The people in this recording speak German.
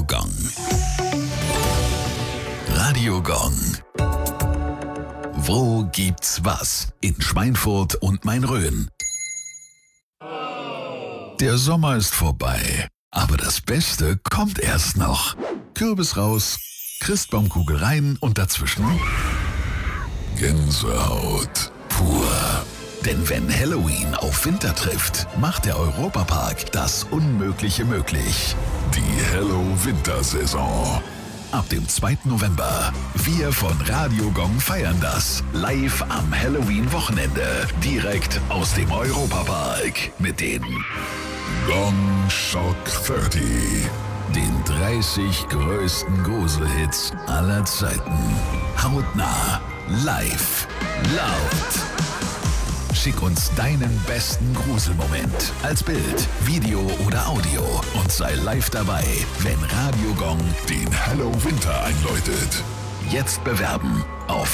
Gong. Radio Gong. Wo gibt's was? In Schweinfurt und Main-Rhön. Der Sommer ist vorbei, aber das Beste kommt erst noch. Kürbis raus, Christbaumkugel rein und dazwischen Gänsehaut pur. Denn wenn Halloween auf Winter trifft, macht der Europapark das Unmögliche möglich. Die Hello-Wintersaison. Ab dem 2. November. Wir von Radio Gong feiern das. Live am Halloween-Wochenende. Direkt aus dem Europapark. Mit den Gong Shock 30. Den 30 größten Gruselhits aller Zeiten. Hautnah. Live. Laut. Schick uns deinen besten Gruselmoment als Bild, Video oder Audio und sei live dabei, wenn Radio Gong den Hello Winter einläutet. Jetzt bewerben auf